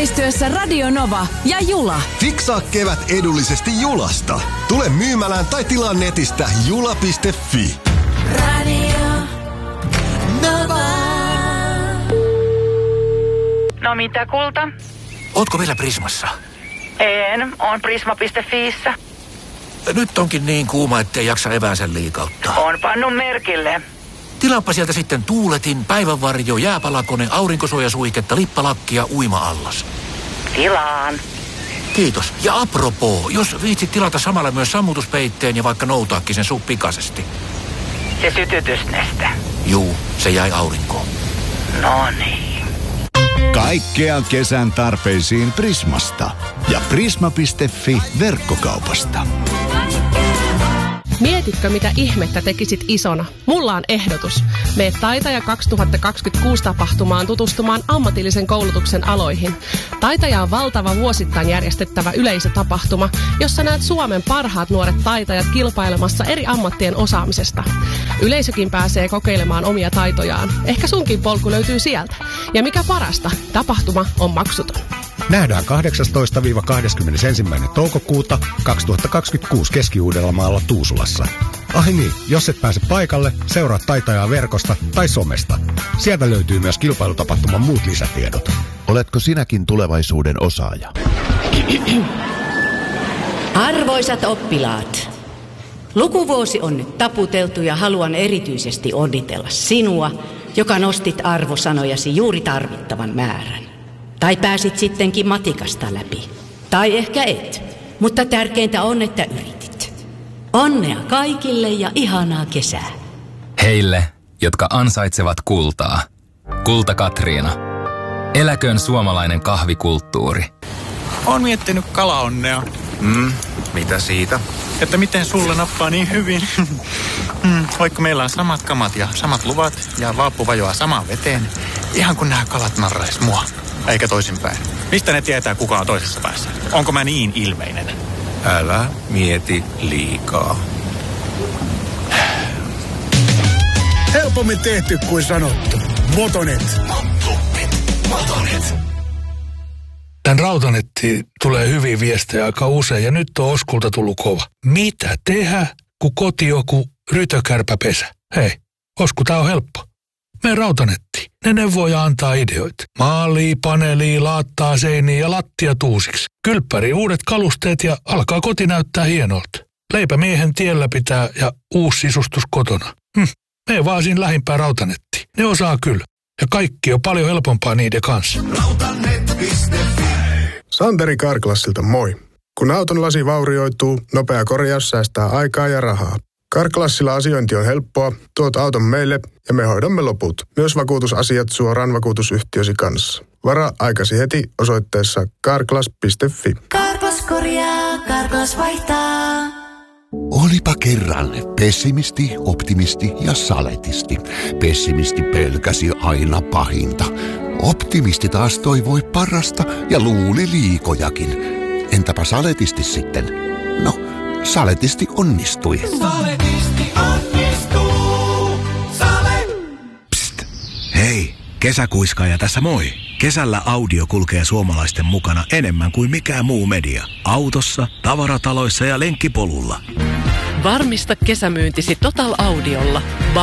Yhteistyössä Radio Nova ja Jula. Fiksaa kevät edullisesti Julasta. Tule myymälään tai tilaa netistä jula.fi. Radio Nova. No mitä, kulta? Ootko vielä Prismassa? En, on prisma.fiissä. Nyt onkin niin kuuma, ettei jaksa eväänsä liikauttaa. On pannut merkille. Tilaappa sieltä sitten tuuletin, päivänvarjo, jääpalakone, aurinkosuojasuihketta, lippalakkia, uima-allas. Tilaan. Kiitos. Ja apropoo, jos viitsit tilata samalla myös sammutuspeitteen ja vaikka noutaakin sen pikaisesti. Se sytytysneste. Juu, se jäi aurinkoon. No niin. Kaikkea kesän tarpeisiin Prismasta ja Prisma.fi verkkokaupasta. Mietitkö, mitä ihmettä tekisit isona? Mulla on ehdotus. Mene Taitaja 2026 tapahtumaan tutustumaan ammatillisen koulutuksen aloihin. Taitaja on valtava vuosittain järjestettävä yleisötapahtuma, jossa näet Suomen parhaat nuoret taitajat kilpailemassa eri ammattien osaamisesta. Yleisökin pääsee kokeilemaan omia taitojaan. Ehkä sunkin polku löytyy sieltä. Ja mikä parasta, tapahtuma on maksuton. Nähdään 18-21. toukokuuta 2026 Keski-Uudellamaalla Tuusulassa. Ai niin, jos et pääse paikalle, seuraa Taitajaa verkosta tai somesta. Sieltä löytyy myös kilpailutapahtuman muut lisätiedot. Oletko sinäkin tulevaisuuden osaaja? Arvoisat oppilaat, lukuvuosi on nyt taputeltu ja haluan erityisesti onnitella sinua, joka nostit arvosanojasi juuri tarvittavan määrän. Tai pääsit sittenkin matikasta läpi. Tai ehkä et. Mutta tärkeintä on, että yritit. Onnea kaikille ja ihanaa kesää. Heille, jotka ansaitsevat kultaa. Kulta Katriina. Eläköön suomalainen kahvikulttuuri. Oon miettinyt kalaonnea. Mitä siitä? Että miten sulle nappaa niin hyvin. Vaikka meillä on samat kamat ja samat luvat ja vaappu vajoaa samaan veteen. Ihan kun nämä kalat narrais mua. Eikä toisinpäin. Mistä ne tietää, kuka on toisessa päässä? Onko mä niin ilmeinen? Älä mieti liikaa. Helpommin tehty kuin sanottu. Motonet. Tän Rautanetti tulee hyviä viestejä aika usein ja nyt on Oskulta tullut kova. Mitä tehdä, kun koti joku rytökärpäpesä? Hei, Osku, tää on helppo. Mene Rautanetti. Ne neuvoo antaa ideoita. Maalii, paneelii, laattaa seiniä ja lattia tuusiksi. Kylppäri uudet kalusteet ja alkaa koti näyttää hienolta. Leipämiehen tiellä pitää ja uusi sisustus kotona. Mene vaan siinä lähimpää Rautanetti. Ne osaa kyllä. Ja kaikki on paljon helpompaa niiden kanssa. Rautanet.fi. Santeri Karklassilta moi. Kun auton lasi vaurioituu, nopea korjaus säästää aikaa ja rahaa. Karklassilla asiointi on helppoa, tuot auton meille ja me hoidamme loput. Myös vakuutusasiat suoraan vakuutusyhtiösi kanssa. Varaa aikasi heti osoitteessa karklas.fi. Karklas korjaa, Karklas vaihtaa. Olipa kerran pessimisti, optimisti ja saletisti. Pessimisti pelkäsi aina pahinta. Optimisti taas toivoi parasta ja luuli liikojakin. Entäpä saletisti sitten? No, saletisti onnistui. Saletisti onnistuu. Psst! Hei, kesäkuiskaaja tässä moi. Kesällä audio kulkee suomalaisten mukana enemmän kuin mikään muu media. Autossa, tavarataloissa ja lenkkipolulla. Varmista kesämyyntisi Total Audiolla.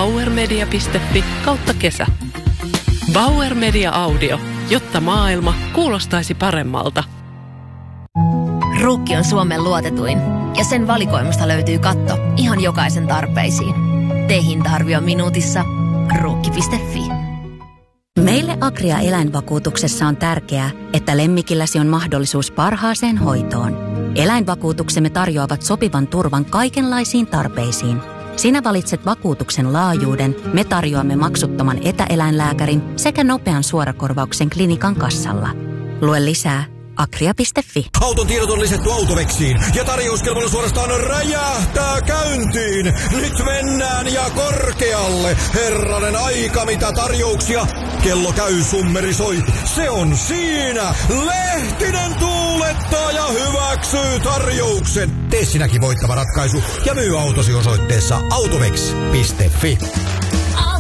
bauermedia.fi/kesä. Bauer Media Audio, jotta maailma kuulostaisi paremmalta. Ruukki on Suomen luotetuin ja sen valikoimasta löytyy katto ihan jokaisen tarpeisiin. Tee hinta-arvio minuutissa. Ruukki.fi. Meille Agria eläinvakuutuksessa on tärkeää, että lemmikilläsi on mahdollisuus parhaaseen hoitoon. Eläinvakuutuksemme tarjoavat sopivan turvan kaikenlaisiin tarpeisiin. Sinä valitset vakuutuksen laajuuden, me tarjoamme maksuttoman etäeläinlääkärin sekä nopean suorakorvauksen klinikan kassalla. Lue lisää agria.fi. Auton tiedot on lisätty Autovexiin ja tarjouskilpailu suorastaan räjähtää käyntiin. Nyt mennään ja korkealle. Herranen aika, mitä tarjouksia. Kello käy, summeri soi. Se on siinä. Lehtinen tuulettaa ja hyväksyy tarjouksen. Tee sinäkin voittava ratkaisu ja myy autosi osoitteessa autovex.fi.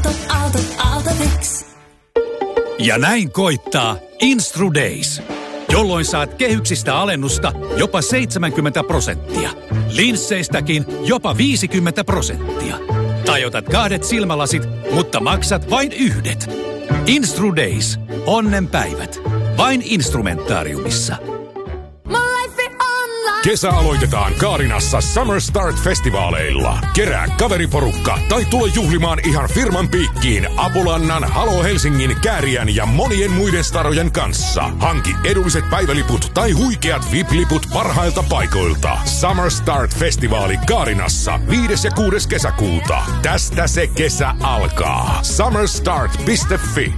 Autovex. Ja näin koittaa Instru Days. jolloin saat kehyksistä alennusta jopa 70%. Linsseistäkin jopa 50%. Tai otat 2 silmälasit, mutta maksat vain 1. Instru Days. Onnenpäivät. Vain Instrumentaariumissa. Kesä aloitetaan Kaarinassa Summer Start-festivaaleilla. Kerää kaveriporukka tai tule juhlimaan ihan firman piikkiin Apulannan, Halo Helsingin, Kääriän ja monien muiden starojen kanssa. Hanki edulliset päiväliput tai huikeat VIP-liput parhailta paikoilta. Summer Start-festivaali Kaarinassa 5. ja 6. kesäkuuta. Tästä se kesä alkaa. summerstart.fi.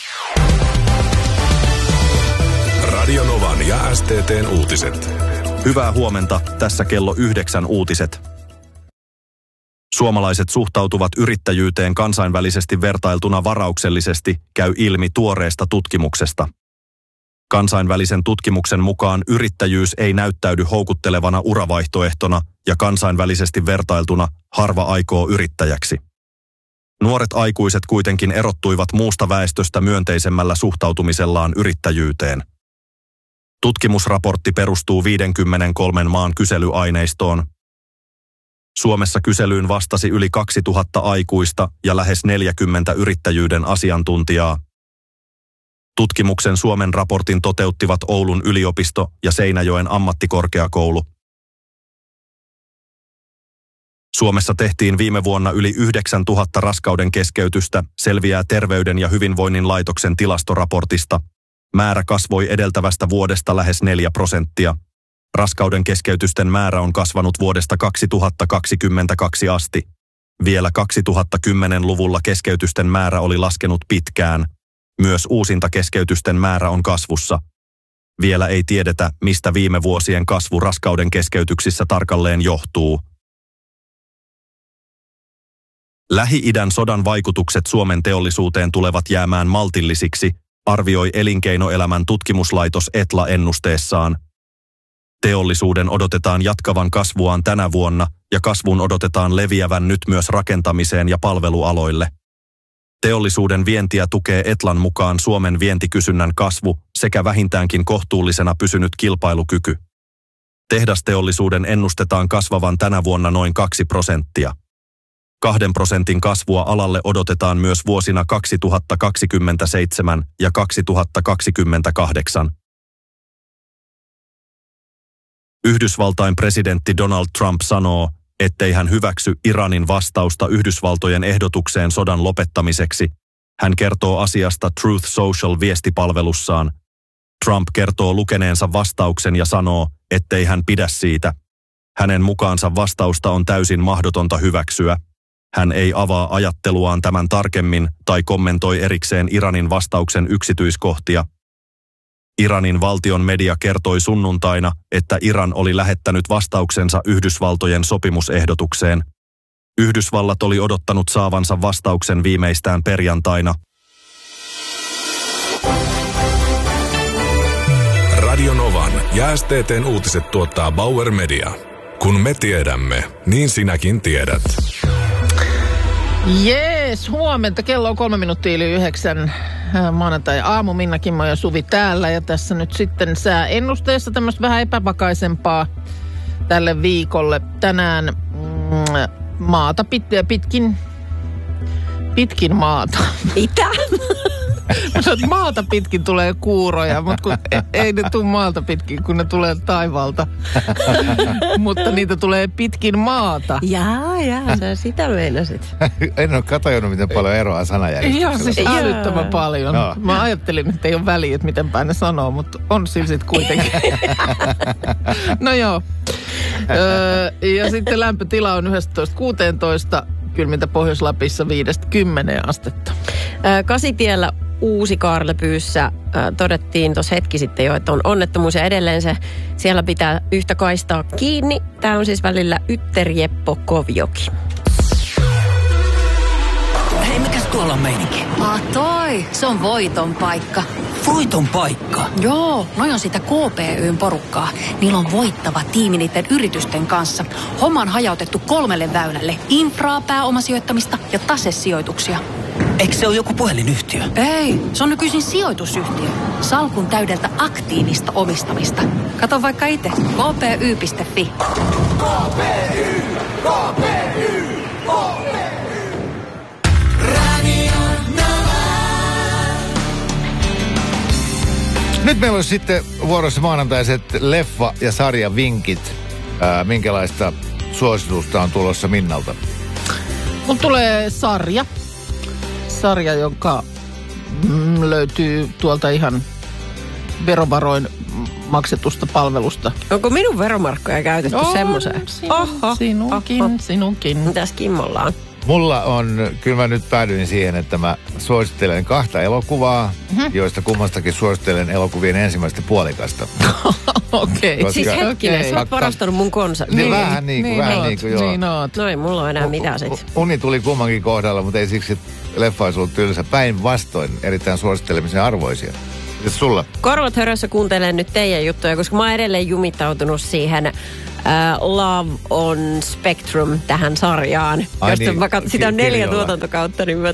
Radio Novan ja STT:n uutiset. Hyvää huomenta, tässä kello 9 uutiset. Suomalaiset suhtautuvat yrittäjyyteen kansainvälisesti vertailtuna varauksellisesti, käy ilmi tuoreesta tutkimuksesta. Kansainvälisen tutkimuksen mukaan yrittäjyys ei näyttäydy houkuttelevana uravaihtoehtona ja kansainvälisesti vertailtuna harva aikoo yrittäjäksi. Nuoret aikuiset kuitenkin erottuivat muusta väestöstä myönteisemmällä suhtautumisellaan yrittäjyyteen. Tutkimusraportti perustuu 53 maan kyselyaineistoon. Suomessa kyselyyn vastasi yli 2000 aikuista ja lähes 40 yrittäjyyden asiantuntijaa. Tutkimuksen Suomen raportin toteuttivat Oulun yliopisto ja Seinäjoen ammattikorkeakoulu. Suomessa tehtiin viime vuonna yli 9000 raskauden keskeytystä, selviää Terveyden ja hyvinvoinnin laitoksen tilastoraportista. Määrä kasvoi edeltävästä vuodesta lähes 4%. Raskauden keskeytysten määrä on kasvanut vuodesta 2022 asti. Vielä 2010-luvulla keskeytysten määrä oli laskenut pitkään. Myös uusinta keskeytysten määrä on kasvussa. Vielä ei tiedetä, mistä viime vuosien kasvu raskauden keskeytyksissä tarkalleen johtuu. Lähi-idän sodan vaikutukset Suomen teollisuuteen tulevat jäämään maltillisiksi, arvioi elinkeinoelämän tutkimuslaitos Etla ennusteessaan. Teollisuuden odotetaan jatkavan kasvuaan tänä vuonna ja kasvun odotetaan leviävän nyt myös rakentamiseen ja palvelualoille. Teollisuuden vientiä tukee Etlan mukaan Suomen vientikysynnän kasvu sekä vähintäänkin kohtuullisena pysynyt kilpailukyky. Tehdasteollisuuden ennustetaan kasvavan tänä vuonna noin 2%. 2% kasvua alalle odotetaan myös vuosina 2027 ja 2028. Yhdysvaltain presidentti Donald Trump sanoo, ettei hän hyväksy Iranin vastausta Yhdysvaltojen ehdotukseen sodan lopettamiseksi. Hän kertoo asiasta Truth Social-viestipalvelussaan. Trump kertoo lukeneensa vastauksen ja sanoo, ettei hän pidä siitä. Hänen mukaansa vastausta on täysin mahdotonta hyväksyä. Hän ei avaa ajatteluaan tämän tarkemmin tai kommentoi erikseen Iranin vastauksen yksityiskohtia. Iranin valtion media kertoi sunnuntaina, että Iran oli lähettänyt vastauksensa Yhdysvaltojen sopimusehdotukseen. Yhdysvallat oli odottanut saavansa vastauksen viimeistään perjantaina. Radio Novan ja STT:n uutiset tuottaa Bauer Media. Kun me tiedämme, niin sinäkin tiedät. Jees, huomenta. Kello on 3:03 maanantai-aamu. Minna, Kimmo ja Suvi täällä. Ja tässä nyt sitten sääennusteessa tämmöistä vähän epävakaisempaa tälle viikolle. Tänään maata pitkin maata. Mitä? Maata pitkin tulee kuuroja, mutta kun ei ne tule maalta pitkin, kun ne tulee taivaalta. Mutta niitä tulee pitkin maata. Jaa, sä sitä meinasit. En ole katsonut, miten paljon eroa sanajärjestyksellä. Joo, siis älyttömän paljon. No. Mä ajattelin, että ei ole väliä, että miten päin ne sanoo, mutta on sillä sitten kuitenkin. No joo. Ja sitten lämpötila on 11-16, kylmintä Pohjois-Lapissa 5-10 astetta. Kasitiellä Uusi-Kaarlepyyssä todettiin tuossa hetki sitten jo, että on onnettomuus ja edelleen siellä pitää yhtä kaistaa kiinni. Tämä on siis välillä Ytterjeppo-Kovjoki. Hei, mikäs tuolla on meininki? Toi, se on voiton paikka. Voiton paikka? Joo, noi on sitä KPY:n porukkaa. Niillä on voittava tiimi niiden yritysten kanssa. Homma on hajautettu 3 väylälle. Infraa, pääomasijoittamista ja tasesijoituksia. Eikö se ole joku puhelinyhtiö? Ei, se on nykyisin sijoitusyhtiö. Salkun täydeltä aktiivista omistamista. Kato vaikka itse. kpy.fi. Nyt meillä olisi sitten vuorossa maanantaiset leffa- ja sarjavinkit. Minkälaista suositusta on tulossa Minnalta? Mulla tulee sarja. Sarja, joka löytyy tuolta ihan verovaroin maksetusta palvelusta. Onko minun veromarkkoja käytetty semmoiseen? Sinunkin. Mitäs Kimmolla on? Mulla on, kyllä mä nyt päädyin siihen, että mä suosittelen 2 elokuvaa, joista kummastakin suosittelen elokuvien ensimmäistä puolikasta. Okei. Siis hetkinen, sä oot varastanut mun konseptin. Niin, vähän niin kuin joo. No ei mulla ole enää mitään sit. Uni tuli kummankin kohdalla, mutta ei siksi, että leffa olisi ollut tylsä. Päinvastoin erittäin suosittelemisen arvoisia. Mitäs sulla? Korvat hörössä kuuntelen nyt teidän juttuja, koska mä oon edelleen jumittautunut siihen Love on Spectrum tähän sarjaan. Sitä on 4 tuotantokautta, niin mä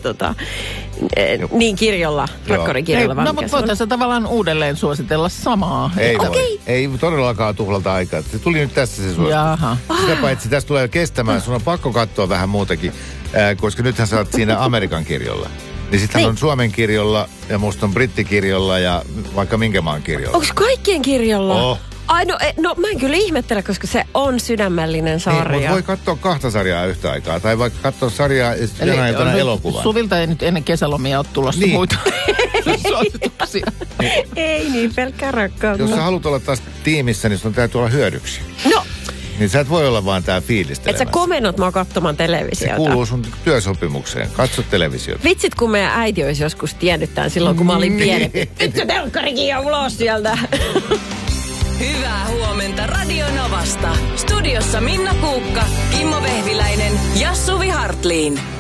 niin kirjolla, rakkorikirjalla vaan. No, mutta voitaisiin tavallaan uudelleen suositella samaa. Ei todellakaan tuhlata aikaa. Se tuli nyt tässä se suositus. Jaha. Sitä paitsi tästä tulee kestämään. Sun on pakko katsoa vähän muutakin, koska nythän sä oot siinä Amerikan kirjolla. Niin sittenhän on Suomen kirjolla ja musta on brittikirjolla ja vaikka minkä maan kirjolla. Onko kaikkien kirjolla? Ai no mä en kyllä ihmettele, koska se on sydämellinen sarja. Niin, mutta voi katsoa 2 sarjaa yhtä aikaa. Tai vaikka katsoa sarjaa ja sitten jonain elokuvan. Suvilta ei nyt ennen kesälomia ole tulossa muita suosituksia. Ei niin, pelkkää rakkautta. Jos sä haluat olla taas tiimissä, niin sun täytyy olla hyödyksi. No. Niin sä et voi olla vaan tää fiilistelemässä. Et sä komennot mua katsomaan televisiota. Se kuuluu sun työsopimukseen. Katso televisiota. Vitsit, kun meidän äiti olisi joskus tiennyt tämän silloin, kun mä olin pienempi. Nyt se telkkarikin on ulos sieltä. Hyvää huomenta Radio Novasta. Studiossa Minna Kuukka, Kimmo Vehviläinen ja Suvi Hartliin.